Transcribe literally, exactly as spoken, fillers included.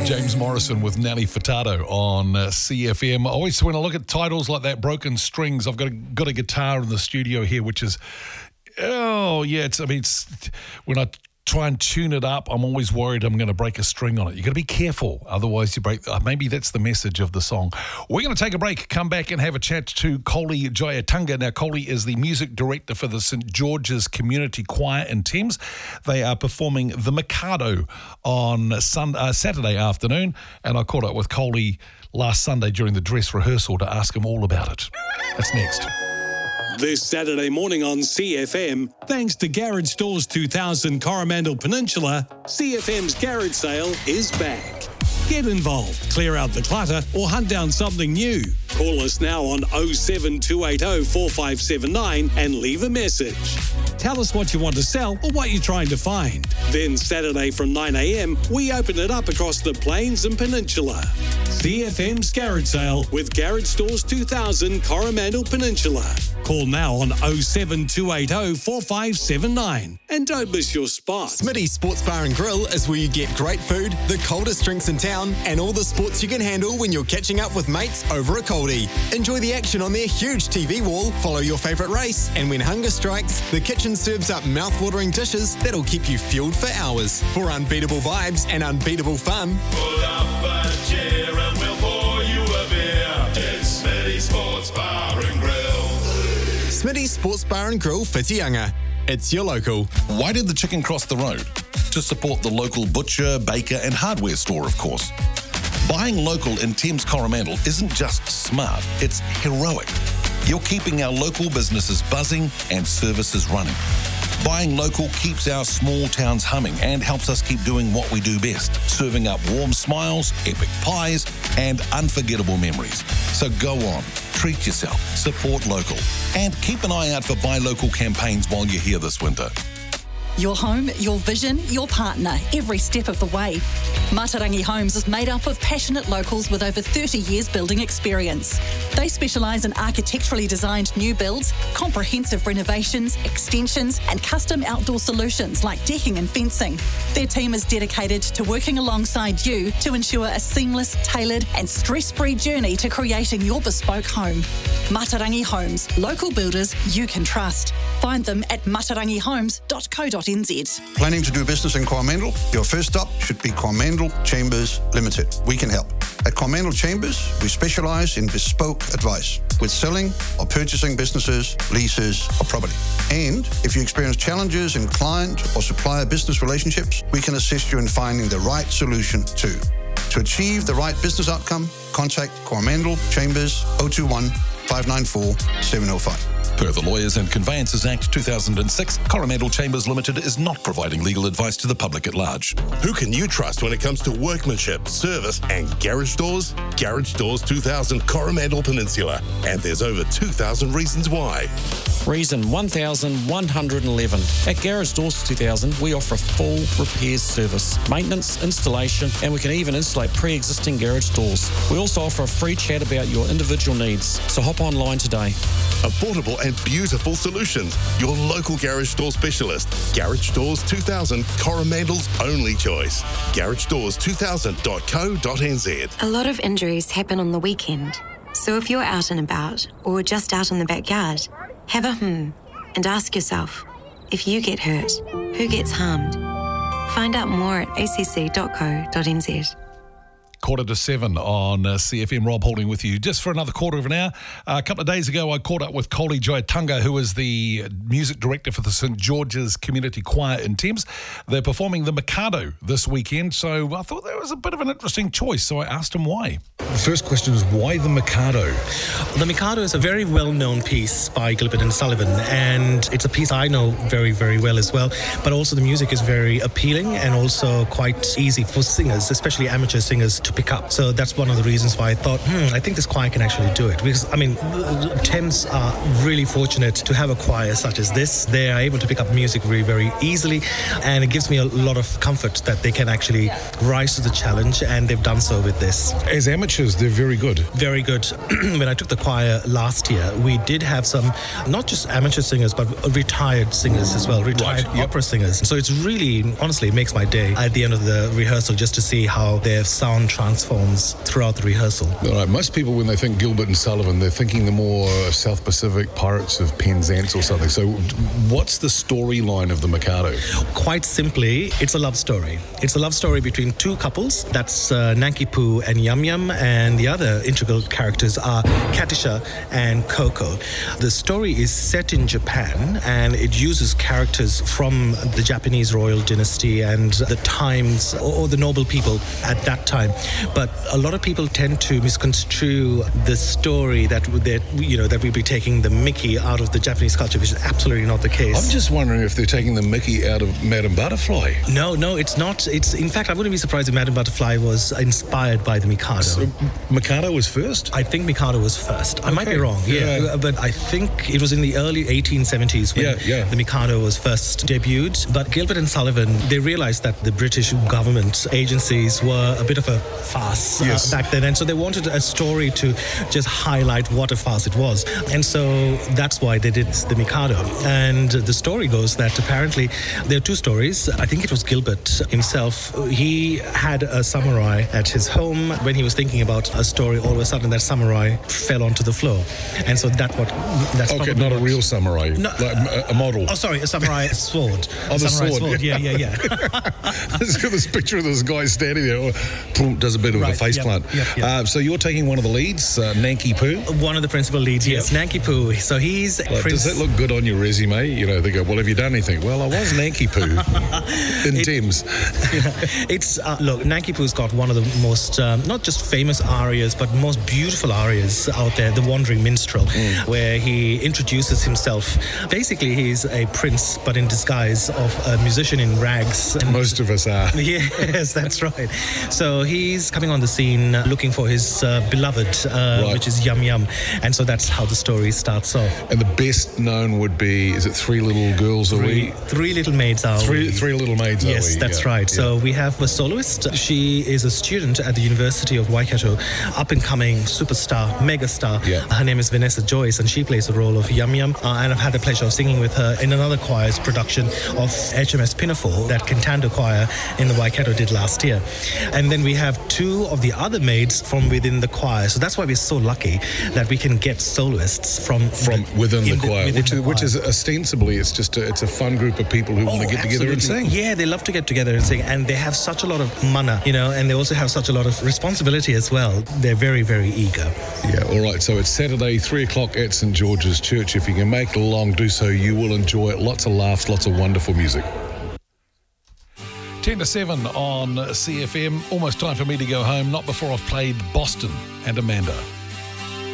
James Morrison with Nelly Furtado on uh, C F M. Always when I look at titles like that, Broken Strings, I've got a, got a guitar in the studio here, which is, oh, yeah, it's, I mean, it's, when I try and tune it up, I'm always worried I'm going to break a string on it. You've got to be careful, otherwise you break, uh, maybe that's the message of the song. We're going to take a break, come back and have a chat to Koli Jayatunga. Now, Koli is the music director for the Saint George's Community Choir in Thames. They are performing The Mikado on Sunday, uh, Saturday afternoon, and I caught up with Koli last Sunday during the dress rehearsal to ask him all about it. That's next. This Saturday morning on C F M, thanks to Garage Stores two thousand Coromandel Peninsula, C F M's garage sale is back. Get involved, clear out the clutter, or hunt down something new. Call us now on oh seven two eight oh four five seven nine and leave a message. Tell us what you want to sell or what you're trying to find. Then Saturday from nine a.m, we open it up across the Plains and Peninsula. C F M's Garage Sale with Garage Stores two thousand Coromandel Peninsula. Call now on oh seven two eight oh four five seven nine and don't miss your spot. Smitty's Sports Bar and Grill is where you get great food, the coldest drinks in town, and all the sports you can handle when you're catching up with mates over a coldie. Enjoy the action on their huge T V wall, follow your favourite race, and when hunger strikes, the kitchen serves up mouth-watering dishes that'll keep you fueled for hours. For unbeatable vibes and unbeatable fun, pull up a chair and we'll pour you a beer. It's Smitty's Sports Bar and Grill. Smitty's Sports Bar and Grill, Whitianga. It's your local. Why did the chicken cross the road? To support the local butcher, baker and hardware store, of course. Buying local in Thames Coromandel isn't just smart, it's heroic. You're keeping our local businesses buzzing and services running. Buying local keeps our small towns humming and helps us keep doing what we do best, serving up warm smiles, epic pies, and unforgettable memories. So go on, treat yourself, support local, and keep an eye out for Buy Local campaigns while you're here this winter. Your home, your vision, your partner, every step of the way. Matarangi Homes is made up of passionate locals with over thirty years building experience. They specialise in architecturally designed new builds, comprehensive renovations, extensions and custom outdoor solutions like decking and fencing. Their team is dedicated to working alongside you to ensure a seamless, tailored and stress-free journey to creating your bespoke home. Matarangi Homes, local builders you can trust. Find them at matarangi homes dot co dot n z. Planning to do business in Coromandel? Your first stop should be Coromandel Chambers Limited. We can help. At Coromandel Chambers, we specialise in bespoke advice with selling or purchasing businesses, leases or property. And if you experience challenges in client or supplier business relationships, we can assist you in finding the right solution too. To achieve the right business outcome, contact Coromandel Chambers oh two one, five nine four, seven oh five. Per the Lawyers and Conveyances Act two thousand six, Coromandel Chambers Limited is not providing legal advice to the public at large. Who can you trust when it comes to workmanship, service and garage doors? Garage Doors two thousand Coromandel Peninsula. And there's over two thousand reasons why. Reason one thousand one hundred eleven. At Garage Doors two thousand, we offer a full repairs service, maintenance, installation, and we can even insulate pre-existing garage doors. We also offer a free chat about your individual needs, so hop online today. Affordable and beautiful solutions. Your local garage door specialist. Garage Doors two thousand, Coromandel's only choice. garage doors two thousand dot co dot n z. A lot of injuries happen on the weekend. So if you're out and about or just out in the backyard, have a hmm and ask yourself, if you get hurt, who gets harmed? Find out more at a c c dot co dot n z. Quarter to seven on uh, C F M. Rob Holding with you just for another quarter of an hour. Uh, a couple of days ago, I caught up with Koli Jayatunga, who is the music director for the Saint George's Community Choir in Thames. They're performing The Mikado this weekend, so I thought that was a bit of an interesting choice, so I asked him why. The first question is, why The Mikado? The Mikado is a very well-known piece by Gilbert and Sullivan, and it's a piece I know very, very well as well, but also the music is very appealing and also quite easy for singers, especially amateur singers, to to pick up. So that's one of the reasons why I thought, hmm, I think this choir can actually do it. Because, I mean, Thames are really fortunate to have a choir such as this. They are able to pick up music very, very easily, and it gives me a lot of comfort that they can actually rise to the challenge, and they've done so with this. As amateurs, they're very good. Very good. When I took the choir last year, we did have some, not just amateur singers, but retired singers as well, retired Right, yep. opera singers. So it's really, honestly, it makes my day at the end of the rehearsal just to see how their sound transforms throughout the rehearsal. All right, most people, when they think Gilbert and Sullivan, they're thinking the more South Pacific Pirates of Penzance or something. So what's the storyline of the Mikado? Quite simply, it's a love story. It's a love story between two couples. That's uh, Nanki Poo and Yum Yum, and the other integral characters are Katisha and Coco. The story is set in Japan, and it uses characters from the Japanese royal dynasty and the times or the noble people at that time. But a lot of people tend to misconstrue the story that that you know that we'd be taking the Mickey out of the Japanese culture, which is absolutely not the case. I'm just wondering if they're taking the Mickey out of Madame Butterfly. No, no, it's not. It's in fact, I wouldn't be surprised if Madame Butterfly was inspired by the Mikado. So Mikado was first? I think Mikado was first. I might be Okay. wrong, yeah. Yeah. But I think it was in the early eighteen seventies when Yeah, yeah. the Mikado was first debuted. But Gilbert and Sullivan, they realized that the British government agencies were a bit of a farce uh, Yes. back then. And so they wanted a story to just highlight what a farce it was. And so that's why they did the Mikado. And the story goes that apparently there are two stories. I think it was Gilbert himself. He had a samurai at his home. When he was thinking about a story, all of a sudden that samurai fell onto the floor. And so that what that's Okay, probably not a what- real samurai, No, like a, a model. Oh, sorry, a samurai sword. Oh, the samurai sword, Yeah, yeah, yeah. I just got this picture of this guy standing there, oh, boom, does a bit of Right, a face yep, plant. yep, yep. Uh, so you're taking one of the leads, uh, Nanki Poo. One of the principal leads, yes, Nanki Poo. So he's Like, Prince. does that look good on your resume? You know, they go, well, have you done anything? Well, I was Nanki Poo in It- Thames. It's uh, look, Nanki Poo's got one of the most um, not just famous arias, but most beautiful arias out there. The Wandering Minstrel, Mm. where he introduces himself. Basically, he's a prince, but in disguise of a musician in rags. And Most of us are. Yes, that's right. So he's coming on the scene uh, looking for his uh, beloved, uh, Right. which is Yum Yum. And so that's how the story starts off. And the best known would be, is it Three Little Girls Are Three, We? three little maids are Three, we. three Little Maids Are Yes, We? that's Yeah, right. yeah. So we have a soloist. She is a student at the University of Waikato, up-and-coming superstar, megastar. Yeah. Her name is Vanessa Joyce, and she plays the role of Yum Yum. Uh, and I've had the pleasure of singing with her in another choir's production of H M S Pinafore that Cantando Choir in the Waikato did last year. And then we have two of the other maids from within the choir. So that's why we're so lucky that we can get soloists from From within the in choir, within which, the is, which choir. is ostensibly, it's just a, it's a fun group of people who want to Oh, get together and absolutely. sing. Yeah, they love to get together and sing, and they have such a lot of mana, you know, and they also have such a lot of responsibility as well. They're very, very eager. Yeah, all right. So it's Saturday, three o'clock at St George's Church. If you can make it along, do so. You will enjoy it. Lots of laughs, lots of wonderful music. ten to seven on C F M. Almost time for me to go home. Not before I've played Boston and Amanda.